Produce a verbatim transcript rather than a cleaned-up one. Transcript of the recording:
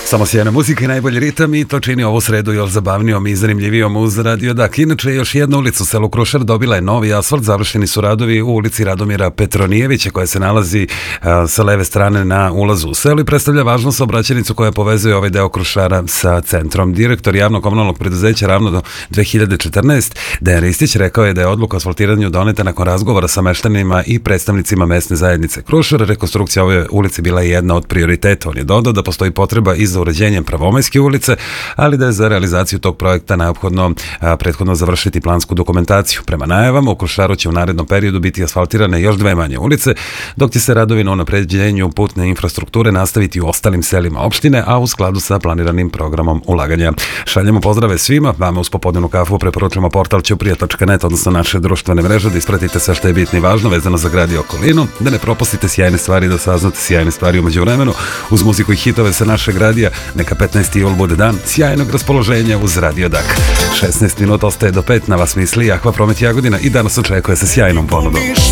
Samo sjajna muzika i najbolji ritam i to čini ovu sredu još zabavnijom i zanimljivijom uz Radio Dak. Inače, još jedna ulica u selu Krušar dobila je novi asfalt. Završeni su radovi u ulici Radomira Petronijevića koja se nalazi a, sa leve strane na ulazu u selu i predstavlja važnu saobraćajnicu koja povezuje ovaj deo Krušara sa centrom. Direktor javnog komunalnog preduzeća Ravno do dve hiljade četrnaeste. Dejan Ristić rekao je da je odluka o asfaltiranju doneta nakon razgovora sa meštanima i predstavnicima mesne zajednice Krušar. Rekonstrukcija ove ulice bila je jedna od prioriteta. On je dodao da postoji potreba i za uređenjem Prvomajske ulice, ali da je za realizaciju tog projekta neophodno a, prethodno završiti plansku dokumentaciju. Prema najavama, u Krušaru će u narednom periodu biti asfaltirane još dve manje ulice, dok će se radovi na unapređenju putne infrastrukture nastaviti u ostalim selima opštine, a u skladu sa planiranim programom ulaganja. Šaljemo pozdrave svima, vama uz popodnevnu kafu preporučujemo portal ćuprija tačka net, odnosno naše društvene mreže, da ispratite sve što je bitno i važno vezano za grad i okolinu, da ne propustite sjajne stvari, da saznate sjajne stvari umeđu vremenu, uz muziku i hitove sa našeg radija. Neka petnaesti jul bude dan sjajnog raspoloženja uz Radio Dak. šesnaest minuta ostaje do pet, na vas misli Akva Promet Jagodina i danas očekuje se sjajnom ponudom.